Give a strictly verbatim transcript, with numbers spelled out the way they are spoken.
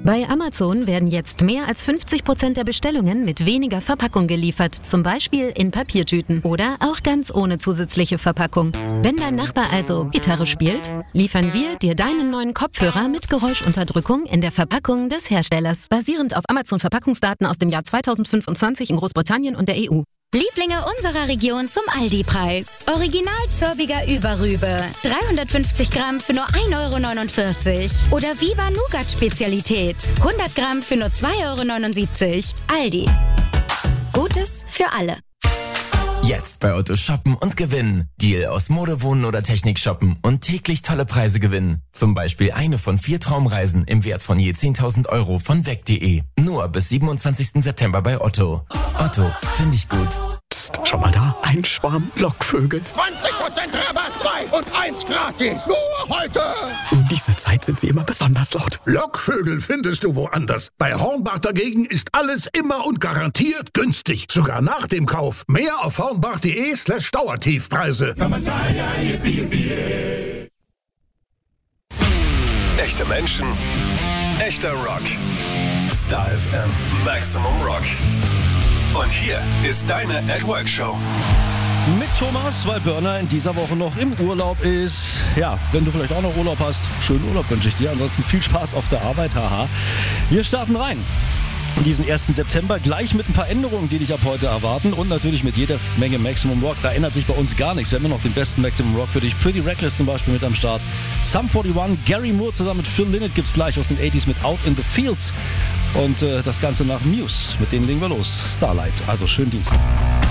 Bei Amazon werden jetzt mehr als fünfzig Prozent der Bestellungen mit weniger Verpackung geliefert, zum Beispiel in Papiertüten oder auch ganz ohne zusätzliche Verpackung. Wenn dein Nachbar also Gitarre spielt, liefern wir dir deinen neuen Kopfhörer mit Geräuschunterdrückung in der Verpackung des Herstellers, basierend auf Amazon-Verpackungsdaten aus dem Jahr zweitausendfünfundzwanzig in Großbritannien und der E U. Lieblinge unserer Region zum Aldi-Preis. Original Zörbiger Überrübe. dreihundertfünfzig Gramm für nur ein Euro neunundvierzig. Oder Viva Nougat Spezialität. hundert Gramm für nur zwei Euro neunundsiebzig. Aldi. Gutes für alle. Jetzt bei Otto shoppen und gewinnen. Deal aus Mode, Wohnen oder Technik shoppen und täglich tolle Preise gewinnen. Zum Beispiel eine von vier Traumreisen im Wert von je zehntausend Euro von weg punkt de. Nur bis siebenundzwanzigsten September bei Otto. Otto, finde ich gut. Psst, schau mal da. Ein Schwarm Lockvögel. zwanzig Prozent Rabatt, zwei und eins gratis. Nur heute. Um diese Zeit sind sie immer besonders laut. Lockvögel findest du woanders. Bei Hornbach dagegen ist alles immer und garantiert günstig. Sogar nach dem Kauf. Mehr auf hornbach.de slash Dauertiefpreise. Echte Menschen, echter Rock. Star F M Maximum Rock. Und hier ist deine At Work Show. Mit Thomas, weil Burner in dieser Woche noch im Urlaub ist. Ja, wenn du vielleicht auch noch Urlaub hast, schönen Urlaub wünsche ich dir. Ansonsten viel Spaß auf der Arbeit, haha. Wir starten rein in diesen ersten September, gleich mit ein paar Änderungen, die dich ab heute erwarten und natürlich mit jeder Menge Maximum Rock. Da ändert sich bei uns gar nichts. Wir haben immer noch den besten Maximum Rock für dich. Pretty Reckless zum Beispiel mit am Start. Sum einundvierzig, Gary Moore zusammen mit Phil Lynott gibt's gleich aus den achtziger mit Out in the Fields. Und äh, das Ganze nach Muse. Mit denen legen wir los. Starlight. Also schönen Dienst.